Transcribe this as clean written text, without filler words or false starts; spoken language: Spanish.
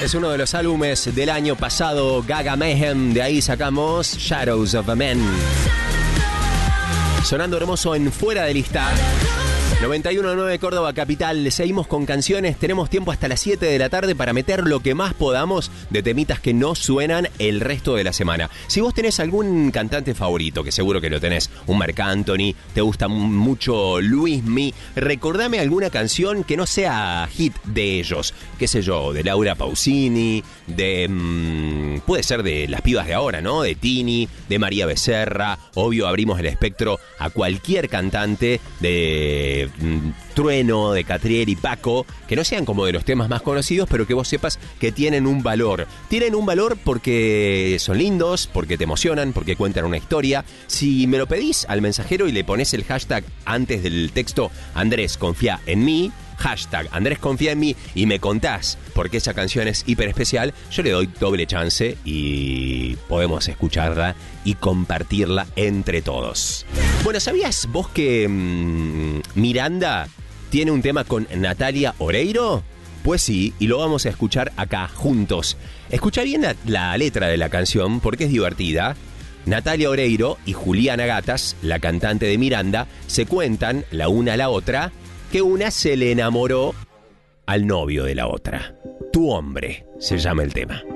Es uno de los álbumes del año pasado, Gaga Mayhem. De ahí sacamos Shadows of a Man. Sonando hermoso en Fuera de Lista. 91.9 Córdoba Capital. Seguimos con canciones. Tenemos tiempo hasta las 7 de la tarde para meter lo que más podamos de temitas que no suenan el resto de la semana. Si vos tenés algún cantante favorito, que seguro que lo tenés, un Marc Anthony, te gusta mucho Luismi, recordame alguna canción que no sea hit de ellos. Qué sé yo, de Laura Pausini, de... puede ser de las pibas de ahora, ¿no? De Tini, de María Becerra. Obvio, abrimos el espectro a cualquier cantante de... Trueno, de Catriel y Paco, que no sean como de los temas más conocidos, pero que vos sepas que tienen un valor. Tienen un valor porque son lindos, porque te emocionan, porque cuentan una historia. Si me lo pedís al mensajero y le pones el hashtag antes del texto, Andrés, confía en mí, hashtag Andrés confía en mí, y me contás por qué esa canción es hiper especial, yo le doy doble chance y podemos escucharla y compartirla entre todos. Bueno, ¿sabías vos que Miranda tiene un tema con Natalia Oreiro? Pues sí, y lo vamos a escuchar acá juntos. Escucha bien la letra de la canción porque es divertida. Natalia Oreiro y Juliana Gatas, la cantante de Miranda, se cuentan la una a la otra que una se le enamoró al novio de la otra. Tu hombre se llama el tema.